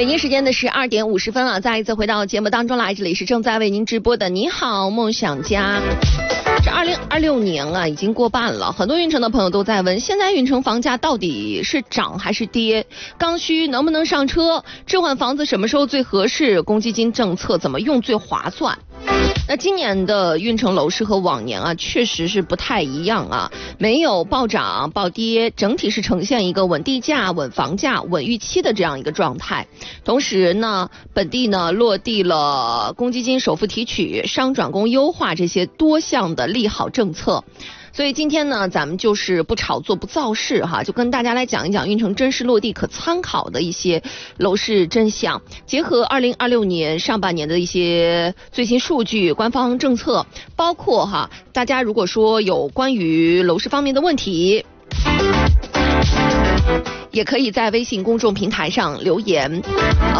北京时间的12点50分啊，再一次回到节目当中来，这里是正在为您直播的你好梦想家。这2026年啊，已经过半了，很多运城的朋友都在问，现在运城房价到底是涨还是跌？刚需能不能上车？置换房子什么时候最合适？公积金政策怎么用最划算？那今年的运城楼市和往年啊，确实是不太一样啊，没有暴涨暴跌，整体是呈现一个稳地价、稳房价、稳预期的这样一个状态。同时呢，本地呢落地了公积金首付提取、商转公优化这些多项的利好政策。所以今天呢，咱们就是不炒作不造势哈，就跟大家来讲一讲运城真实落地可参考的一些楼市真相，结合2026年上半年的一些最新数据、官方政策，包括哈，大家如果说有关于楼市方面的问题，也可以在微信公众平台上留言，